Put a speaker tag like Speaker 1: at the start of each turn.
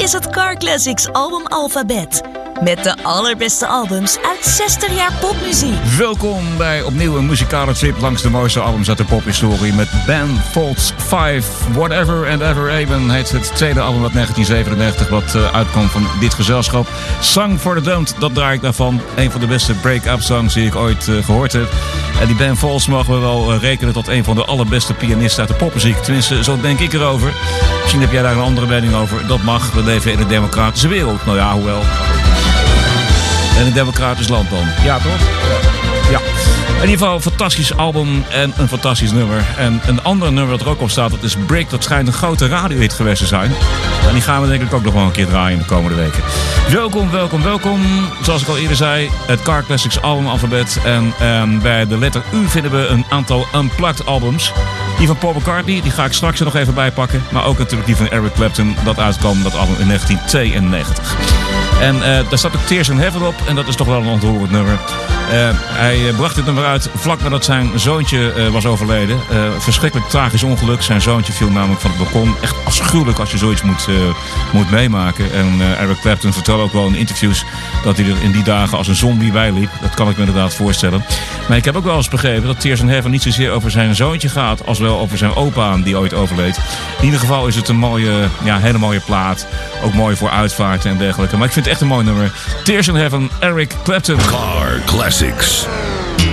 Speaker 1: is het Car Classics album Alphabet. Met de allerbeste albums uit 60 jaar popmuziek.
Speaker 2: Welkom bij opnieuw een muzikale trip langs de mooiste albums uit de pophistorie. Met Ben Folds 5, Whatever and Ever Even heet het tweede album uit 1997 wat uitkwam van dit gezelschap. Song for the Damned, dat draai ik daarvan. Een van de beste break-up songs die ik ooit gehoord heb. En die Ben Folds mogen we wel rekenen tot een van de allerbeste pianisten uit de popmuziek. Tenminste, zo denk ik erover. Misschien heb jij daar een andere mening over. Dat mag, we leven in een democratische wereld. Nou ja, hoewel. En een democratisch land dan. Ja, toch? Ja. In ieder geval een fantastisch album en een fantastisch nummer. En een ander nummer dat er ook op staat, dat is Brick. Dat schijnt een grote radiohit geweest te zijn. En die gaan we denk ik ook nog wel een keer draaien in de komende weken. Welkom. Zoals ik al eerder zei, het Car Classics album Alphabet. En bij de letter U vinden we een aantal unplugged albums. Die van Paul McCartney, die ga ik straks er nog even bij pakken. Maar ook natuurlijk die van Eric Clapton, dat uitkwam, dat album in 1992. En daar staat ook Tears in Heaven op. En dat is toch wel een ontroerend nummer. Hij bracht dit nummer uit vlak nadat zijn zoontje was overleden. Verschrikkelijk tragisch ongeluk. Zijn zoontje viel namelijk van het balkon. Echt afschuwelijk als je zoiets moet meemaken. En Eric Clapton vertelde ook wel in interviews dat hij er in die dagen als een zombie bij liep. Dat kan ik me inderdaad voorstellen. Maar ik heb ook wel eens begrepen dat Tears in Heaven niet zozeer over zijn zoontje gaat als wel over zijn opa die ooit overleed. In ieder geval is het een hele mooie plaat. Ook mooi voor uitvaarten en dergelijke. Maar ik vind het echt een mooi nummer. Tears in Heaven, Eric Clapton.
Speaker 3: Car Classics.